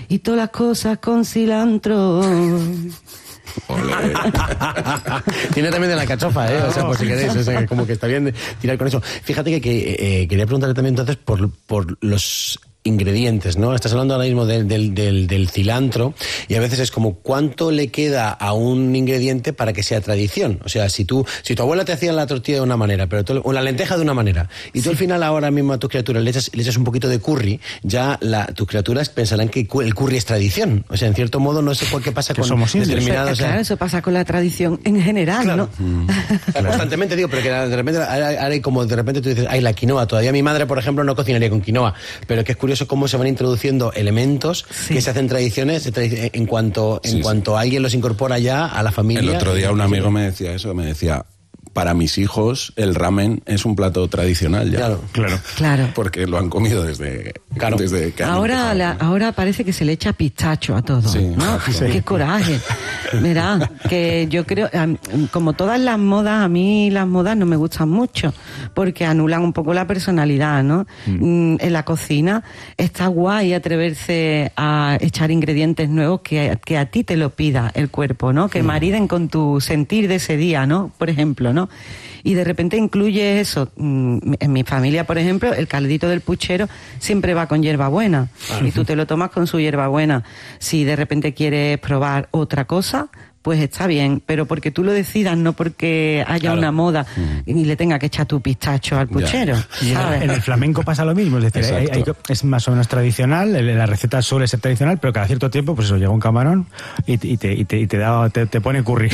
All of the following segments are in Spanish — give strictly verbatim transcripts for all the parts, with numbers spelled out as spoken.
y todas las cosas con cilantro. Tiene también de la cachofa, ¿eh? O sea, por si queréis, o sea, como que está bien tirar con eso. Fíjate que, que eh, quería preguntarle también entonces por, por los ingredientes, ¿no? Estás hablando ahora mismo del, del, del, del cilantro y a veces es como cuánto le queda a un ingrediente para que sea tradición. O sea, si tú, si tu abuela te hacía la tortilla de una manera, pero tú, o la lenteja de una manera, y tú sí. al final ahora mismo a tus criaturas le echas, le echas un poquito de curry, ya la, tus criaturas pensarán que el curry es tradición. O sea, en cierto modo, no sé por qué pasa que con somos determinados... O sea, claro, eso pasa con la tradición en general, claro. ¿no? Mm. O sea, constantemente digo, pero que de repente, ahora hay como de repente tú dices, ay, la quinoa, todavía mi madre, por ejemplo, no cocinaría con quinoa, pero que es curioso cómo se van introduciendo elementos sí. que se hacen tradiciones en cuanto en sí, cuanto sí. alguien los incorpora ya a la familia. El otro día un amigo me decía eso, me decía, para mis hijos el ramen es un plato tradicional ya. Claro, claro. claro. Porque lo han comido desde, claro. desde que ahora la, ahora parece que se le echa pistacho a todo, sí. ¿no? Sí. Qué coraje. Mirá, que yo creo, como todas las modas, a mí las modas no me gustan mucho, porque anulan un poco la personalidad, ¿no? Mm. En la cocina está guay atreverse a echar ingredientes nuevos que, que a ti te lo pida el cuerpo, ¿no? Que mm. mariden con tu sentir de ese día, ¿no? Por ejemplo, ¿no? Y de repente incluye eso. En mi familia, por ejemplo, el caldito del puchero siempre va con hierbabuena. Uh-huh. Y tú te lo tomas con su hierbabuena. Si de repente quieres probar otra cosa, pues está bien, pero porque tú lo decidas, no porque haya claro. una moda mm. y le tenga que echar tu pistacho al puchero. Y ¿sabes? En el flamenco pasa lo mismo, es decir, hay, hay, es más o menos tradicional, la receta suele ser tradicional, pero cada cierto tiempo, pues eso, llega un camarón y, y, te, y, te, y te, da, te, te pone curry.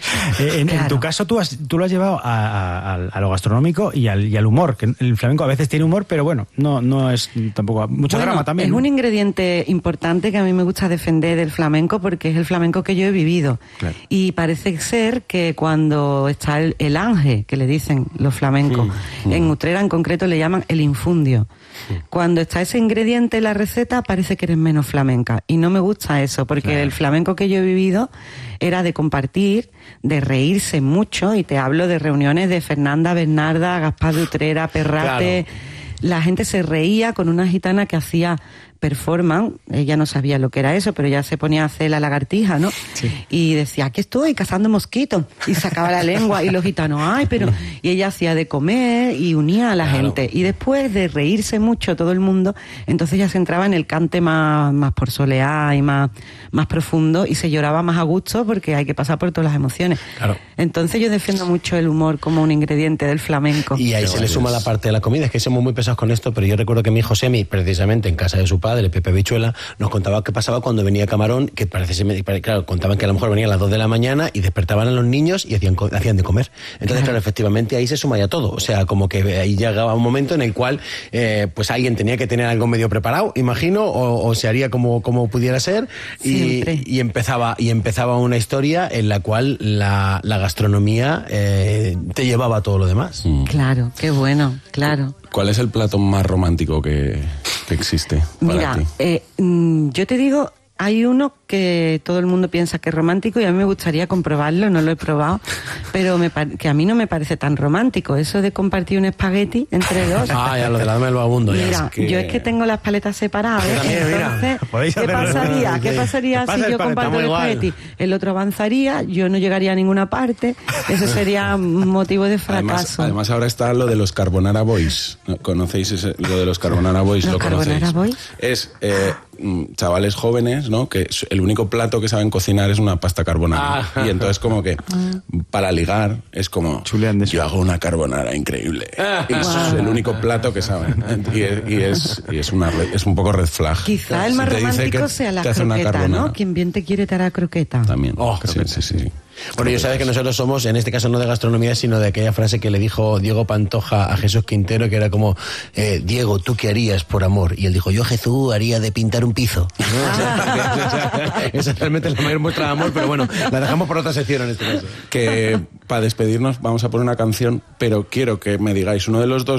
en, claro. en tu caso, tú, has, tú lo has llevado a, a, a lo gastronómico y al, y al humor, que el flamenco a veces tiene humor, pero bueno, no, no es tampoco mucho bueno, drama también. Es ¿no? un ingrediente importante que a mí me gusta defender del flamenco porque es el flamenco que yo he vivido. Claro. Y parece ser que cuando está el, el ángel, que le dicen los flamencos, mm, mm. en Utrera en concreto le llaman el infundio. Mm. Cuando está ese ingrediente en la receta parece que eres menos flamenca. Y no me gusta eso, porque claro. el flamenco que yo he vivido era de compartir, de reírse mucho, y te hablo de reuniones de Fernanda, Bernarda, Gaspar de Utrera, Perrate. Claro. La gente se reía con una gitana que hacía performance, ella no sabía lo que era eso, pero ya se ponía a hacer la lagartija, ¿no? Sí. Y decía, aquí estoy cazando mosquitos, y sacaba la lengua, y los gitanos, ay, pero... Y ella hacía de comer y unía a la claro. gente. Y después de reírse mucho todo el mundo, entonces ya se entraba en el cante más, más por soleá y más, más profundo, y se lloraba más a gusto porque hay que pasar por todas las emociones. Claro. Entonces yo defiendo mucho el humor como un ingrediente del flamenco. Y ahí pero se le suma la parte de la comida, es que somos muy pesados con esto, pero yo recuerdo que mi hijo Semi, precisamente en casa de su padre, Pepe Bichuela, nos contaba qué pasaba cuando venía camarón, que parece ser, claro, contaban que a lo mejor venía a las dos de la mañana y despertaban a los niños y hacían, hacían de comer. Entonces, claro, efectivamente ahí se suma ya todo. O sea, como que ahí llegaba un momento en el cual eh, pues alguien tenía que tener algo medio preparado, imagino, o, o se haría como, como pudiera ser, y, y empezaba y empezaba una historia en la cual la, la gastronomía eh, te llevaba a todo lo demás. Mm. Claro, qué bueno, claro. ¿Cuál es el plato más romántico que, que existe para Mira, ti? Eh, yo te digo, hay uno que todo el mundo piensa que es romántico y a mí me gustaría comprobarlo, no lo he probado, pero me que a mí no me parece tan romántico, eso de compartir un espagueti entre dos. Ah, ya, lo de la dame el vagabundo. Mira, ya, es que... yo es que tengo las paletas separadas, ¿eh? También, entonces, ¿qué pasaría? ¿Qué pasaría si yo comparto el espagueti? El otro avanzaría, yo no llegaría a ninguna parte, eso sería motivo de fracaso. Además, además ahora está lo de los Carbonara Boys, ¿conocéis ese, lo de los Carbonara Boys? ¿Los ¿Lo Carbonara conocéis? Boys? Es... Eh, chavales jóvenes, ¿no? Que el único plato que saben cocinar es una pasta carbonara. Ah. Y entonces como que para ligar es como yo hago una carbonara increíble. Ah. Y eso wow. es el único plato que saben. Y es, y es, y es, una, es un poco red flag. Quizá el más romántico sea la croqueta, ¿no? Quien bien te quiere te hará croqueta. También. Oh, sí, sí, sí, sí. Bueno, yo sabes que nosotros somos, en este caso no de gastronomía, sino de aquella frase que le dijo Diego Pantoja a Jesús Quintero, que era como, eh, Diego, ¿tú qué harías por amor? Y él dijo, yo, Jesús, haría de pintar un piso. Ah. Esa es realmente la mayor muestra de amor, pero bueno, la dejamos por otra sección en este caso. Que para despedirnos vamos a poner una canción, pero quiero que me digáis uno de los dos